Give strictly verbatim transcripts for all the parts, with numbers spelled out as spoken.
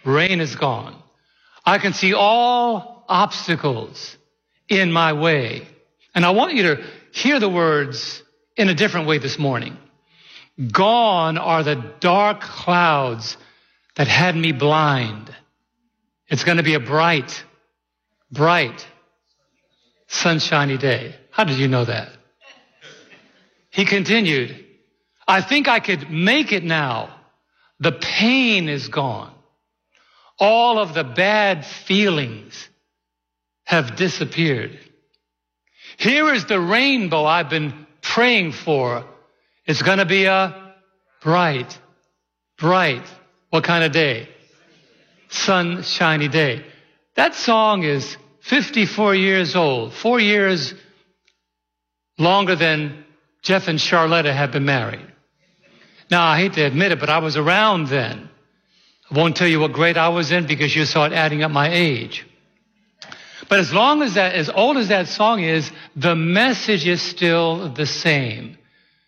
Rain is gone. I can see all obstacles in my way. And I want you to hear the words in a different way this morning. Gone are the dark clouds that had me blind. It's going to be a bright, bright, sunshiny day. How did you know that? He continued, I think I could make it now. The pain is gone. All of the bad feelings have disappeared. Here is the rainbow I've been praying for. It's going to be a bright, bright, what kind of day? Sunshiny day. That song is fifty-four years old, four years longer than Jeff and Charlotta have been married. Now, I hate to admit it, but I was around then. I won't tell you what grade I was in because you saw it adding up my age. But as long as that, as old as that song is, the message is still the same.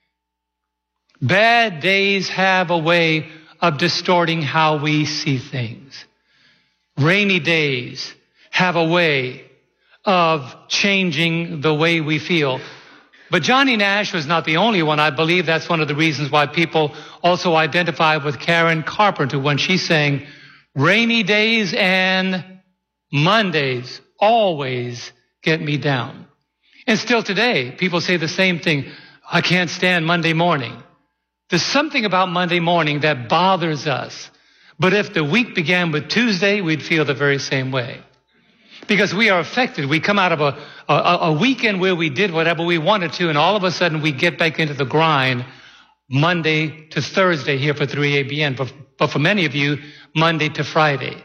Bad days have a way of distorting how we see things. Rainy days have a way of changing the way we feel. But Johnny Nash was not the only one. I believe that's one of the reasons why people also identify with Karen Carpenter when she sang, rainy days and Mondays always get me down. And still today, people say the same thing. I can't stand Monday morning. There's something about Monday morning that bothers us. But if the week began with Tuesday, we'd feel the very same way. Because we are affected. We come out of a, a, a weekend where we did whatever we wanted to, and all of a sudden we get back into the grind Monday to Thursday here for three A B N. But, but for many of you, Monday to Friday.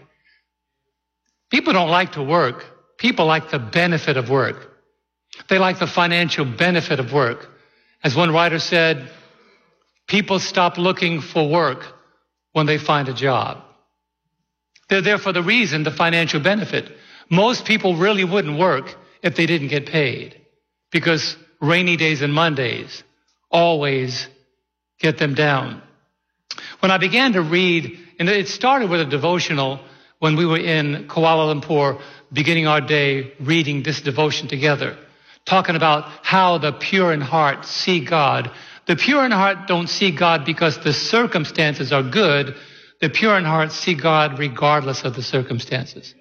People don't like to work. People like the benefit of work. They like the financial benefit of work. As one writer said, people stop looking for work when they find a job. They're there for the reason, the financial benefit. Most people really wouldn't work if they didn't get paid, because rainy days and Mondays always get them down. When I began to read, and it started with a devotional when we were in Kuala Lumpur, beginning our day reading this devotion together, talking about how the pure in heart see God. The pure in heart don't see God because the circumstances are good. The pure in heart see God regardless of the circumstances.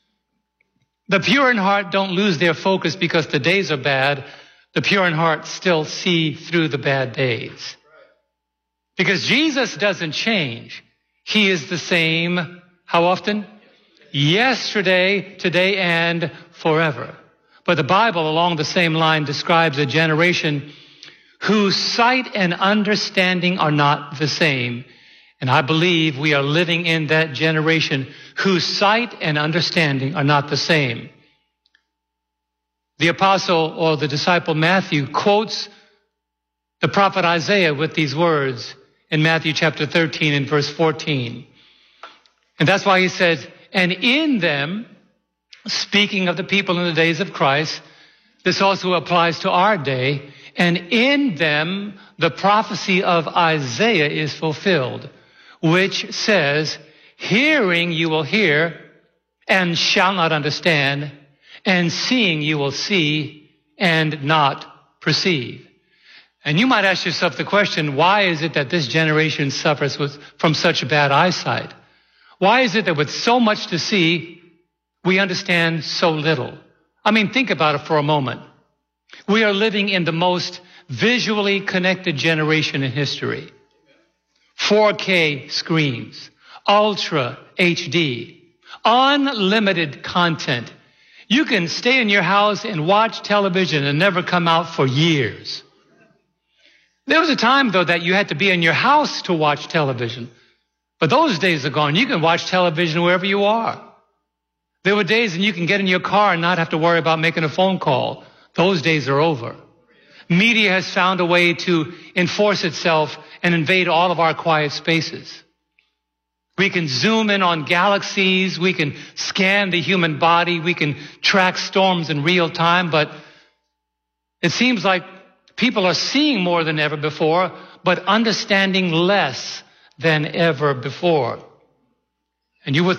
The pure in heart don't lose their focus because the days are bad. The pure in heart still see through the bad days. Because Jesus doesn't change. He is the same, how often? Yesterday, today, and forever. But the Bible, along the same line, describes a generation whose sight and understanding are not the same. And I believe we are living in that generation whose sight and understanding are not the same. The apostle or the disciple Matthew quotes the prophet Isaiah with these words in Matthew chapter thirteen and verse fourteen. And that's why he says, and in them, speaking of the people in the days of Christ, this also applies to our day, and in them the prophecy of Isaiah is fulfilled, which says, hearing you will hear and shall not understand, and seeing you will see and not perceive. And you might ask yourself the question, why is it that this generation suffers with, from such bad eyesight? Why is it that with so much to see, we understand so little? I mean, think about it for a moment. We are living in the most visually connected generation in history. four K screens, Ultra H D, unlimited content. You can stay in your house and watch television and never come out for years. There was a time, though, that you had to be in your house to watch television. But those days are gone. You can watch television wherever you are. There were days when you can get in your car and not have to worry about making a phone call. Those days are over. Media has found a way to enforce itself and invade all of our quiet spaces. We can zoom in on galaxies. We can scan the human body. We can track storms in real time. But it seems like people are seeing more than ever before, but understanding less than ever before. And you would